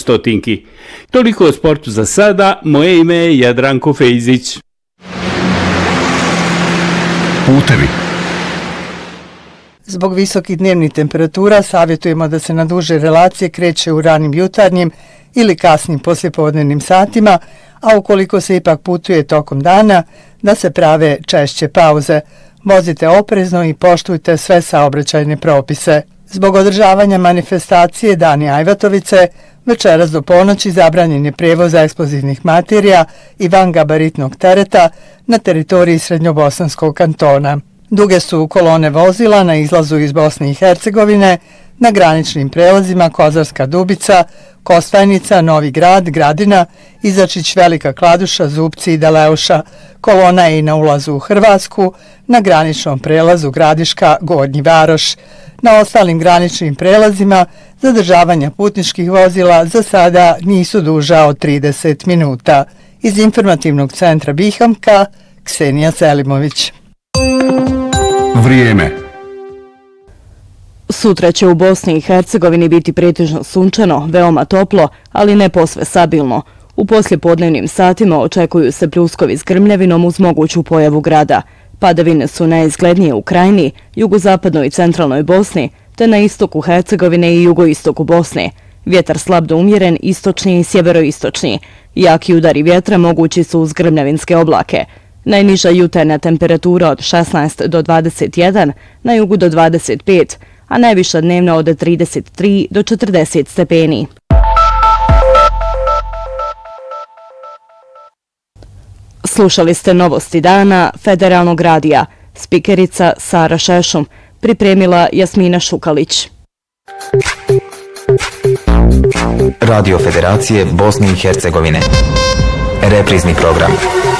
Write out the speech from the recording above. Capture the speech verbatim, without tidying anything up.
stotinki. Toliko o sportu za sada, moje ime je Jadranko Fejzić. Putevi. Zbog visokih dnevnih temperatura savjetujemo da se na duže relacije kreće u ranim jutarnjim ili kasnim poslijepodnevnim satima, a ukoliko se ipak putuje tokom dana, da se prave češće pauze. Vozite oprezno i poštujte sve saobraćajne propise. Zbog održavanja manifestacije Dani Ajvatovice, večeras do ponoći zabranjen je prijevoz eksplozivnih materija i vangabaritnog tereta na teritoriji Srednjobosanskog kantona. Duge su kolone vozila na izlazu iz Bosne i Hercegovine, na graničnim prelazima Kozarska Dubica, Kostajnica, Novi Grad, Gradina, Izačić, Velika Kladuša, Zupci i Deleuša. Kolona je i na ulazu u Hrvatsku, na graničnom prelazu Gradiška, Gornji Varoš. Na ostalim graničnim prelazima zadržavanja putničkih vozila za sada nisu duža od trideset minuta. Iz informativnog centra Bihamka, Ksenija Selimović. Vrijeme. Sutra će u Bosni i Hercegovini biti pretežno sunčano, veoma toplo, ali ne posve stabilno. U poslijepodnevnim satima očekuju se pljuskovi s grmljavinom uz moguću pojavu grada. Padavine su najizglednije u Krajini, jugozapadnoj i centralnoj Bosni, te na istoku Hercegovine i jugoistoku Bosne. Vjetar slab do umjeren, istočni i sjeveroistočni. Jaki udari vjetra mogući su uz grmljavinske oblake. Najniža jutarnja temperatura od šesnaest do dvadeset jedan, na jugu do dvadeset pet, a najviša dnevna od trideset tri do četrdeset stepeni. Slušali ste novosti dana Federalnog radija. Spikerica Sara Šešum, pripremila Jasmina Šukalić. Radio Federacije Bosne i Hercegovine. Reprizni program.